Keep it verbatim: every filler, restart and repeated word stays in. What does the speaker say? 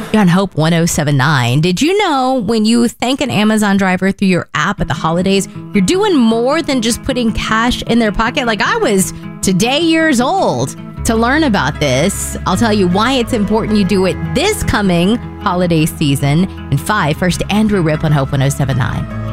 You're on Hope one oh seven nine. Did you know when you thank an Amazon driver through your app at the holidays, you're doing more than just putting cash in their pocket? Like I was today years old to learn about this. I'll tell you why it's important you do it this coming holiday season. And five, first Andrew Rip on Hope one oh seven nine.